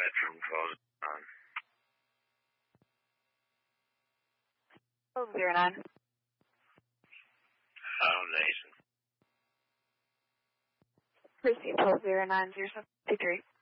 bedroom clothes on. 1209. Foundation. Receive 1209, 053.